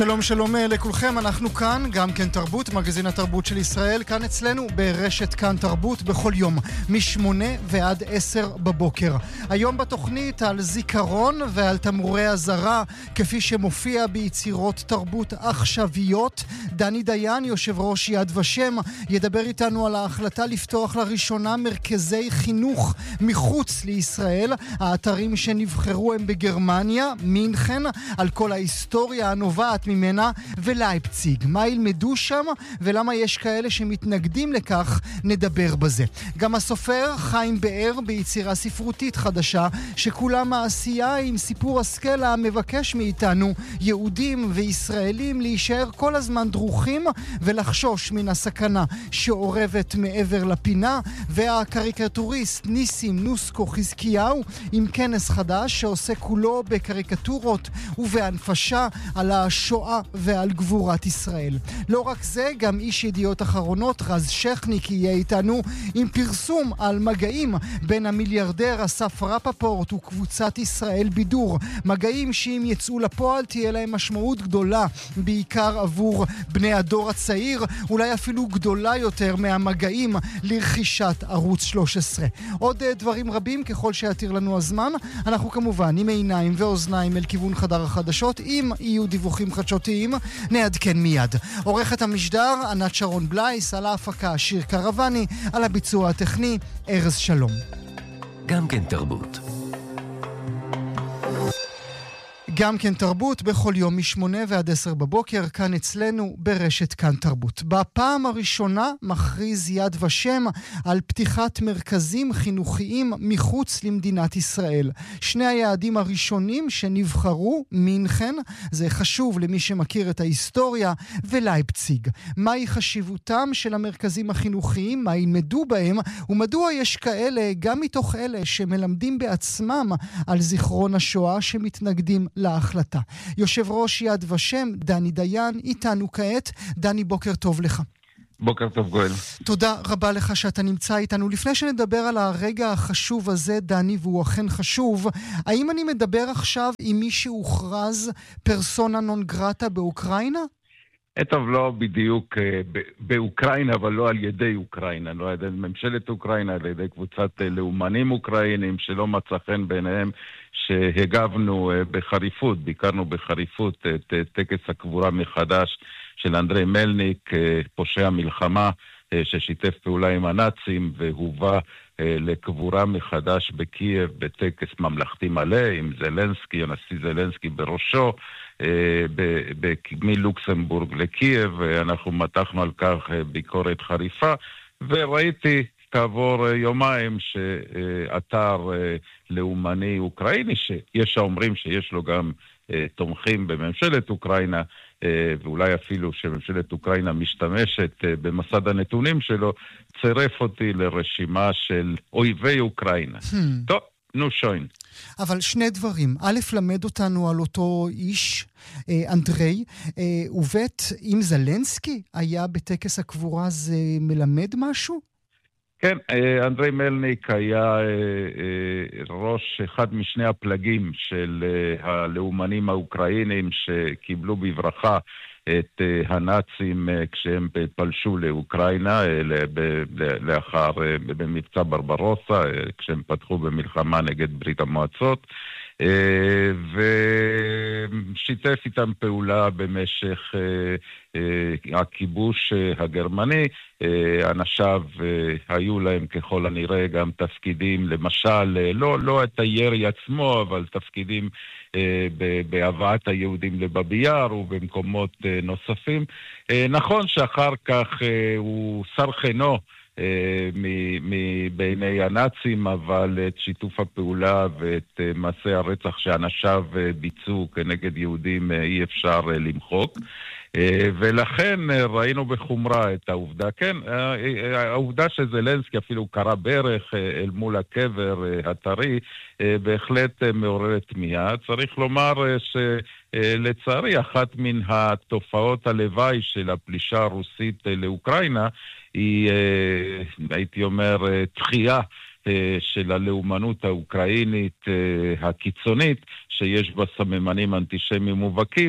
שלום שלום לכולכם, אנחנו כאן, גם כן תרבות, מגזין התרבות של ישראל, כאן אצלנו ברשת כאן תרבות בכל יום, מ8 ועד 10 בבוקר. היום בתוכנית על זיכרון ועל תמרורי הזרה, כפי שמופיע ביצירות תרבות עכשוויות. דני דיין, יושב ראש יד ושם, ידבר איתנו על ההחלטה לפתוח לראשונה מרכזי חינוך מחוץ לישראל. האתרים שנבחרו הם בגרמניה, מינכן, על כל ההיסטוריה הנובעת ממנה, ולייפציג. מה ילמדו שם ולמה יש כאלה שמתנגדים לכך, נדבר בזה. גם הסופר חיים באר ביצירה ספרותית חדשה שכולה מעשייה עם סיפור הסקלה מבקש מאיתנו, יהודים וישראלים, להישאר כל הזמן דרוכים ולחשוש מן הסכנה שעורבת מעבר לפינה. והקריקטוריסט ניסים נוסקו חזקיהו עם כנס חדש שעושה כולו בקריקטורות ובהנפשה על השואה ועל גבורת ישראל. לא רק זה, גם איש ידיעות אחרונות רז שכניק יהיה איתנו עם פרסום על מגעים בין המיליארדר אסף רפפורט וקבוצת ישראל בידור. מגעים שאם יצאו לפועל תהיה להם משמעות גדולה, בעיקר עבור בני הדור הצעיר, אולי אפילו גדולה יותר מהמגעים לרכישת ערוץ 13. עוד דברים רבים ככל שיתיר לנו הזמן. אנחנו כמובן עם עיניים ואוזניים אל כיוון חדר החדשות, אם יהיו דיווחים חדשותיים נעדכן מיד. עורכת המשדר ענת שרון בלייס, על ההפקה שיר קרבני, על הביצוע הטכני ארז שלום. גם כן תרבות. גם כן תרבות בכל יום מ8 ועד 10 בבוקר, כאן אצלנו ברשת כאן תרבות. בפעם הראשונה מכריז יד ושם על פתיחת מרכזים חינוכיים מחוץ למדינת ישראל. שני היעדים הראשונים שנבחרו, מינכן, זה חשוב למי שמכיר את ההיסטוריה, ולייפציג. מהי חשיבותם של המרכזים החינוכיים, מה ילמדו בהם, ומדוע יש כאלה, גם מתוך אלה שמלמדים בעצמם על זיכרון השואה, שמתנגדים להחלטה. יושב ראש יד ושם, דני דיין, איתנו כעת. דני, בוקר טוב לך. בוקר טוב גואל. תודה רבה לך שאתה נמצא איתנו. לפני שנדבר על הרגע החשוב הזה, דני, והוא אכן חשוב, האם אני מדבר עכשיו עם מי שהוכרז פרסונה נון גרטה באוקראינה? טוב, לא בדיוק באוקראינה, אבל לא על ידי אוקראינה, לא על ידי ממשלת אוקראינה, על ידי קבוצת לאומנים אוקראינים שלא מצא חן בעיניהם, שהגבנו בחריפות, ביקרנו בחריפות את טקס הקבורה מחדש של אנדרי מלניק, פושע מלחמה ששיתף פעולה עם הנאצים והובא לקבורה מחדש בקייב בטקס ממלכתי מלא עם זלנסקי, הנשיא זלנסקי בראשו, מלוקסמבורג לקייב. אנחנו מתחנו על כך ביקורת חריפה, וראיתי כעבור יומיים שאתר לאומני אוקראיני, שיש האומרים שיש לו גם תומכים בממשלת אוקראינה, ואולי אפילו שממשלת אוקראינה משתמשת במסד הנתונים שלו, צירף אותי לרשימה של אויבי אוקראינה. טוב, נו שוין. אבל שני דברים. א', למד אותנו על אותו איש, אנדרי, וב', אם זלנסקי היה בטקס הקבורה, זה מלמד משהו? כן, אנדרי מלניק היה ראש אחד משני הפלגים של הלאומנים האוקראינים שקיבלו בברכה את הנאצים כשהם פלשו לאוקראינה לאחר במבצע ברברוסה, כשהם פתחו במלחמה נגד ברית המועצות, ושיתף איתם פעולה במשך הכיבוש הגרמני. אנשיו היו להם ככל הנראה גם תפקידים, למשל, לא את הירי עצמו, אבל תפקידים בהבאת היהודים לבבי יאר ובמקומות נוספים. נכון שאחר כך הוא שר חנו בעיני הנאצים, אבל את שיתוף הפעולה ואת מעשי הרצח שאנשיו ביצעו כנגד יהודים אי אפשר למחוק. ולכן ראינו בחומרה את העובדה, כן, העובדה שזלנסקי אפילו קרא ברך אל מול הקבר הטרי, בהחלט מעוררת תמיהה. צריך לומר שלצערי אחת מן התופעות הלוואי של הפלישה הרוסית לאוקראינה היא, הייתי אומר, תחייה של הלאומנות האוקראינית הקיצונית, שיש בה סממנים אנטישמיים מובהקים,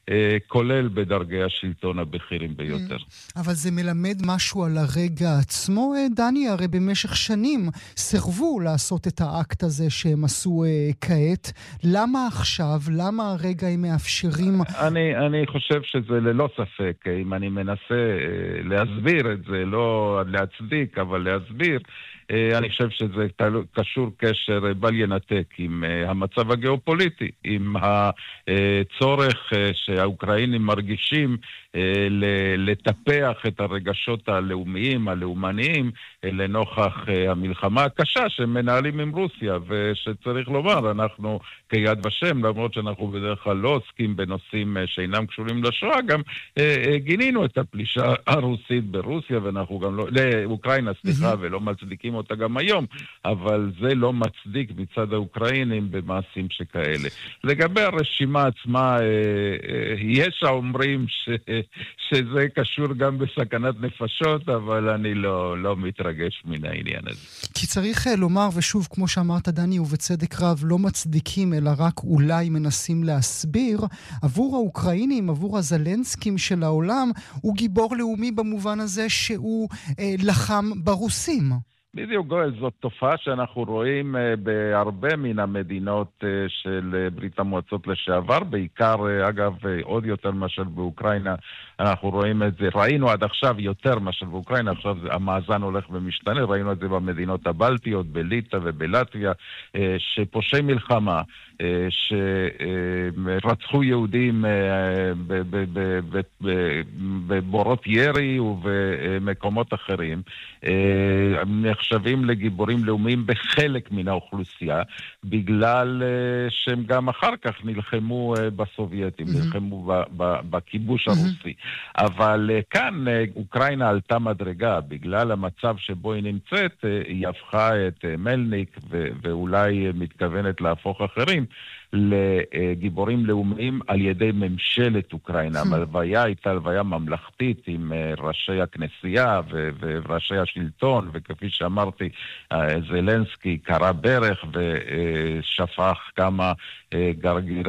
כולל בדרגי השלטון הבכירים ביותר. אבל זה מלמד משהו על הרגע עצמו, דני? הרי במשך שנים סירבו לעשות את האקט הזה שהם עשו כעת. למה עכשיו? למה הרגע הם מאפשרים? אני חושב שזה ללא ספק, אם אני מנסה להסביר את זה, לא להצדיק, אבל להסביר, אני חושב שזה קשור קשר בל ינתק עם המצב הגיאופוליטי, עם הצורך שהאוקראינים מרגישים לטפח את הרגשות הלאומיים, הלאומניים, לנוכח המלחמה הקשה שהם מנהלים עם רוסיה, ושצריך לומר, אנחנו כיד ושם, למרות שאנחנו בדרך כלל לא עוסקים בנושאים שאינם קשורים לשואה, גם גינינו את הפלישה הרוסית ברוסיה, ואנחנו גם לא, לאוקראינה, סליחה, ולא מצדיקים אותה גם היום, אבל זה לא מצדיק מצד האוקראינים במעשים שכאלה. לגבי הרשימה עצמה, יש האומרים שזה קשור גם בסכנת נפשות, אבל אני לא מתרגש מן העניין הזה. כי צריך לומר, ושוב, כמו שאמרת דני, ובצדק רב, לא מצדיקים, אלא רק אולי מנסים להסביר, עבור האוקראינים, עבור הזלנסקים של העולם, הוא גיבור לאומי במובן הזה שהוא לחם ברוסים. בדיוק, גואל, זאת תופעה שאנחנו רואים בהרבה מן המדינות של ברית המועצות לשעבר, בעיקר, אגב, עוד יותר מאשר באוקראינה, אנחנו רואים את זה, ראינו עד עכשיו יותר מאשר באוקראינה, עכשיו המאזן הולך ומשתנה, ראינו את זה במדינות הבלטיות, בליטא ובלטביה, שפושעי מלחמה, שרצחו יהודים בבורות ירי ובמקומות אחרים, נחשבים לגיבורים לאומיים בחלק מן האוכלוסייה, בגלל שהם גם אחר כך נלחמו בסובייטים, נלחמו בכיבוש הרוסי. אבל כאן אוקראינה עלתה מדרגה, בגלל המצב שבו היא נמצאת, היא הפכה את מלניק ואולי מתכוונת להפוך אחרים לגיבורים לאומיים על ידי ממשלת אוקראינה. ההלוויה הייתה הלוויה ממלכתית עם ראשי הכנסייה וראשי השלטון, וכפי שאמרתי, זלנסקי קרא ברך ושפך כמה גרגירי